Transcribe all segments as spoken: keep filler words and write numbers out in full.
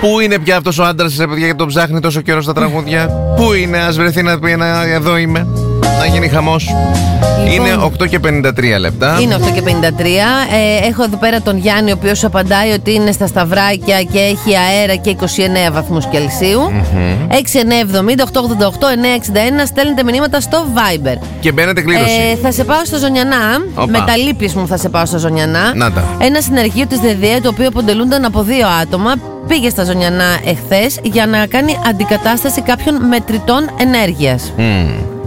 Πού είναι πια αυτός ο άντρας, ρε παιδιά, και τον ψάχνει τόσο καιρό στα τραγούδια? Πού είναι, ας βρεθεί να πει ένα εδώ είμαι, να γίνει χαμός. Λοιπόν, είναι οκτώ και πενήντα τρία λεπτά. Είναι οκτώ και πενήντα τρία. Ε, έχω εδώ πέρα τον Γιάννη, ο οποίος απαντάει ότι είναι στα Σταυράκια και έχει αέρα και είκοσι εννέα βαθμούς Κελσίου. Mm-hmm. έξι εννιά εβδομήντα οκτώ ογδόντα οκτώ εννιά εξήντα ένα. Στέλνετε μηνύματα στο Viber. Και μπαίνετε κλήρωση. Ε, θα σε πάω στο Ζωνιανά. Οπα. Με τα λύπης μου θα σε πάω στο Ζωνιανά. Ένα συνεργείο της ΔΕΔΙΕ, το οποίο αποτελούνταν από δύο άτομα, πήγε στα Ζωνιανά εχθές για να κάνει αντικατάσταση κάποιων μετρητών ενέργειας. Mm.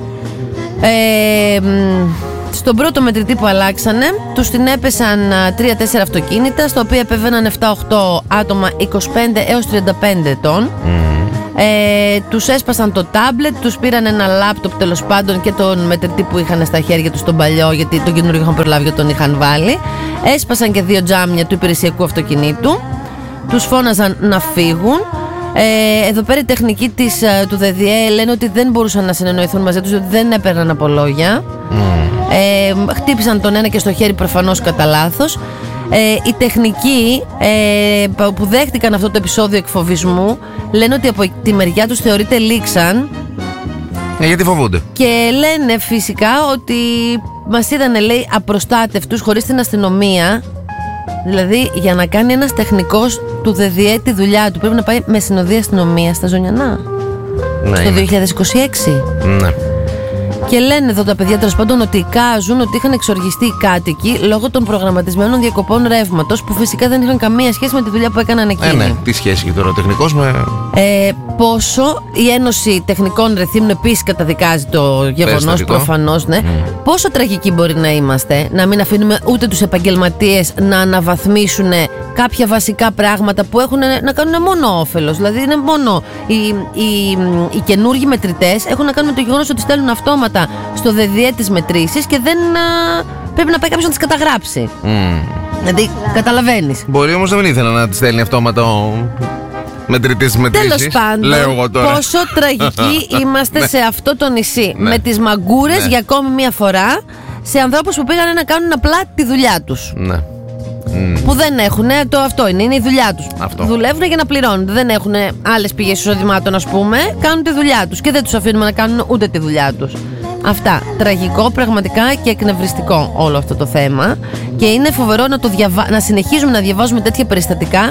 Ε, στον πρώτο μετρητή που αλλάξανε, τους την έπεσαν τρία τέσσερα αυτοκίνητα, στα οποία επέβαιναν επτά οχτώ άτομα είκοσι πέντε έως τριάντα πέντε ετών. Mm. Ε, τους έσπασαν το τάμπλετ, τους πήραν ένα λάπτοπ τέλος πάντων και τον μετρητή που είχαν στα χέρια τους τον παλιό, γιατί τον καινούριο είχαν προλάβει και τον είχαν βάλει. Έσπασαν και δύο τζάμια του υπηρεσιακού αυτοκινήτου. Τους φώναζαν να φύγουν. Ε, εδώ πέρα οι τεχνικοί της, του ΔΕΔΙΕ λένε ότι δεν μπορούσαν να συνεννοηθούν μαζί τους, ότι δεν έπαιρναν από λόγια. Mm. Ε, χτύπησαν τον ένα και στο χέρι προφανώς κατά λάθος. Ε, οι τεχνικοί ε, που δέχτηκαν αυτό το επεισόδιο εκφοβισμού λένε ότι από τη μεριά τους θεωρείται λήξαν. Ε, γιατί φοβούνται. Και λένε φυσικά ότι μας είδανε, λέει, απροστάτευτους, χωρίς την αστυνομία. Δηλαδή, για να κάνει ένας τεχνικός του ΔΕΔΙΕ τη δουλειά του, πρέπει να πάει με συνοδεία αστυνομία στα Ζωνιανά. Ναι, στο δύο χιλιάδες είκοσι έξι. Ναι. Και λένε εδώ τα παιδιά, τέλος πάντων, ότι εικάζουν ότι είχαν εξοργιστεί οι κάτοικοι λόγω των προγραμματισμένων διακοπών ρεύματος, που φυσικά δεν είχαν καμία σχέση με τη δουλειά που έκαναν εκείνοι. Ε, ναι, τι σχέση έχει τώρα ο τεχνικός με. Ε, πόσο η Ένωση Τεχνικών Ρεθύμνων επίσης καταδικάζει το γεγονός, προφανώς, ναι. Mm. Πόσο τραγικοί μπορεί να είμαστε, να μην αφήνουμε ούτε τους επαγγελματίες να αναβαθμίσουν κάποια βασικά πράγματα που έχουν να κάνουν μόνο όφελος. Δηλαδή, είναι μόνο οι, οι, οι καινούργοι μετρητές έχουν να κάνουν με το γεγονός ότι στέλνουν αυτόματα στο ΔΕΔΙΕ τις μετρήσεις και δεν α, πρέπει να πάει κάποιος να τις καταγράψει. Mm. Δηλαδή, καταλαβαίνεις. Μπορεί όμως να μην ήθελα να τις στέλνει αυτόματα ο μετρητής μετρήσεις. Τέλος πάντων, λέω εγώ τώρα. Πόσο τραγικοί είμαστε σε αυτό το νησί. Ναι. Με τις μαγκούρες, ναι, για ακόμη μία φορά, σε ανθρώπους που πήγαν να κάνουν απλά τη δουλειά τους. Ναι. Mm. Που δεν έχουν, το αυτό είναι, είναι η δουλειά τους. Αυτό. Δουλεύουν για να πληρώνουν. Δεν έχουν άλλες πηγές εισοδημάτων, ας πούμε. Κάνουν τη δουλειά τους και δεν τους αφήνουμε να κάνουν ούτε τη δουλειά τους. Αυτά. Τραγικό πραγματικά και εκνευριστικό όλο αυτό το θέμα. Και είναι φοβερό να, το διαβα... να συνεχίζουμε να διαβάζουμε τέτοια περιστατικά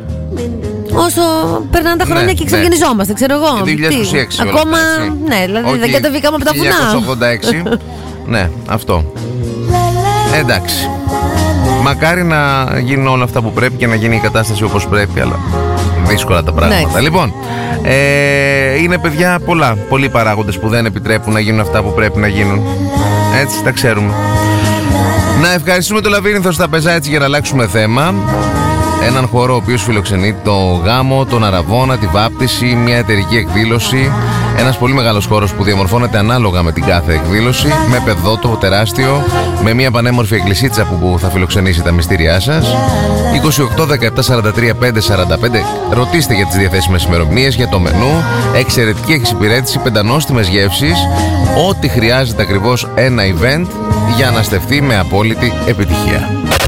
όσο περνάνε τα χρόνια, ναι, και εξαγενιζόμαστε, ναι, ξέρω εγώ. δύο χιλιάδες είκοσι έξι. Ακόμα, ναι, δηλαδή δεν κατεβήκαμε από τα βουνά. χίλια εννιακόσια ογδόντα έξι. Ναι, αυτό. Εντάξει. Μακάρι να γίνουν όλα αυτά που πρέπει και να γίνει η κατάσταση όπως πρέπει, αλλά δύσκολα τα πράγματα. Ναι. Λοιπόν, ε, είναι, παιδιά, πολλά, πολλοί παράγοντες που δεν επιτρέπουν να γίνουν αυτά που πρέπει να γίνουν. Έτσι τα ξέρουμε. Να ευχαριστούμε το Λαβύρινθο στα Πεζά, έτσι, για να αλλάξουμε θέμα. Έναν χώρο ο οποίος φιλοξενεί το γάμο, τον αραβώνα, τη βάπτιση, μια εταιρική εκδήλωση. Ένας πολύ μεγάλος χώρος που διαμορφώνεται ανάλογα με την κάθε εκδήλωση, με παιδότο τεράστιο, με μια πανέμορφη εκκλησίτσα που θα φιλοξενήσει τα μυστήριά σας. είκοσι οκτώ δεκαεπτά σαράντα τρία πέντε σαράντα πέντε. Ρωτήστε για τις διαθέσιμες ημερομηνίες, για το μενού. Εξαιρετική εξυπηρέτηση, πεντανόστιμες γεύσεις. Ό,τι χρειάζεται ακριβώς ένα event για να στεφθεί με απόλυτη επιτυχία.